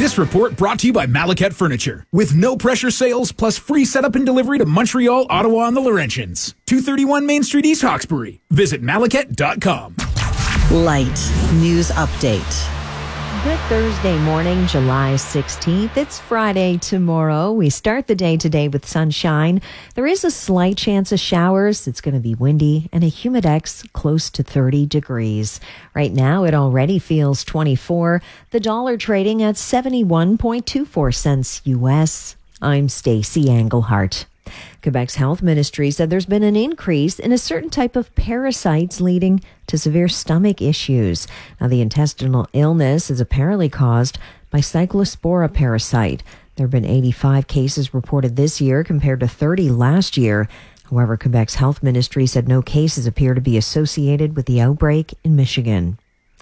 This report brought to you by Malaket Furniture. With no pressure sales plus free setup and delivery to Montreal, Ottawa, and the Laurentians. 231 Main Street, East Hawkesbury. Visit Malaket.com. Light News Update. Good Thursday morning, July 16th. It's Friday tomorrow. We start the day today with sunshine. There is a slight chance of showers. It's going to be windy and a humidex close to 30 degrees. Right now, it already feels 24. The dollar trading at 71.24 cents U.S. I'm Stacey Englehart. Quebec's health ministry said there's been an increase in a certain type of parasites leading to severe stomach issues. Now, the intestinal illness is apparently caused by Cyclospora parasite. There have been 85 cases reported this year compared to 30 last year. However, Quebec's health ministry said no cases appear to be associated with the outbreak in Michigan.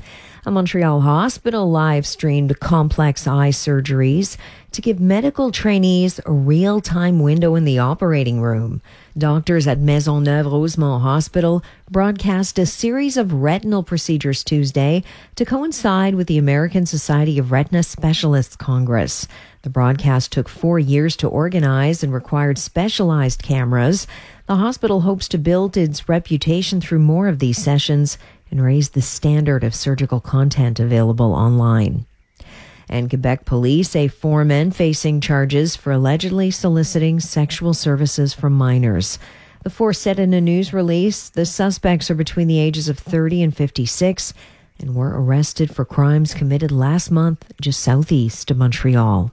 A Montreal hospital live-streamed complex eye surgeries to give medical trainees a real-time window in the operating room. Doctors at Maisonneuve-Rosemont Hospital broadcast a series of retinal procedures Tuesday to coincide with the American Society of Retina Specialists Congress. The broadcast took 4 years to organize and required specialized cameras. The hospital hopes to build its reputation through more of these sessions and raise the standard of surgical content available online. And Quebec police say 4 men facing charges for allegedly soliciting sexual services from minors. The 4 said in a news release the suspects are between the ages of 30 and 56 and were arrested for crimes committed last month just southeast of Montreal.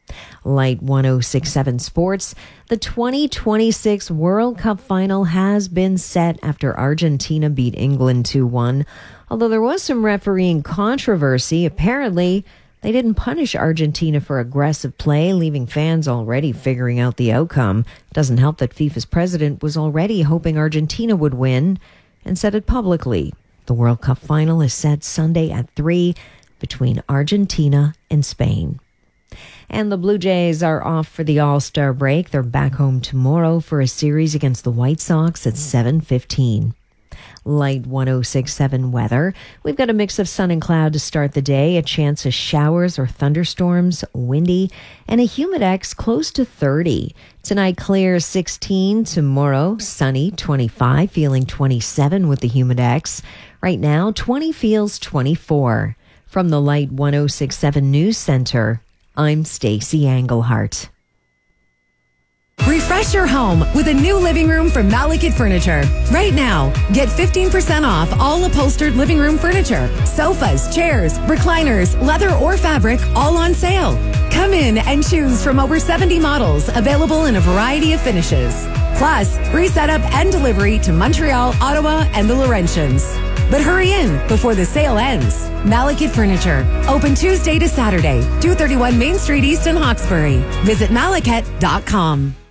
Light 1067 Sports. The 2026 World Cup final has been set after Argentina beat England 2-1. Although there was some refereeing controversy, apparently they didn't punish Argentina for aggressive play, leaving fans already figuring out the outcome. It doesn't help that FIFA's president was already hoping Argentina would win and said it publicly. The World Cup final is set Sunday at 3 between Argentina and Spain. And the Blue Jays are off for the All-Star break. They're back home tomorrow for a series against the White Sox at 7:15. Light 1067 weather. We've got a mix of sun and cloud to start the day, a chance of showers or thunderstorms, windy, and a humidex close to 30. Tonight, clear 16. Tomorrow, sunny 25, feeling 27 with the humidex. Right now, 20 feels 24. From the Light 1067 News Center, I'm Stacey Englehart. Refresh your home with a new living room from Malaket Furniture. Right now, get 15% off all upholstered living room furniture. Sofas, chairs, recliners, leather or fabric, all on sale. Come in and choose from over 70 models available in a variety of finishes. Plus, free setup and delivery to Montreal, Ottawa, and the Laurentians. But hurry in before the sale ends. Malaket Furniture. Open Tuesday to Saturday, 231 Main Street East in Hawkesbury. Visit Malaket.com.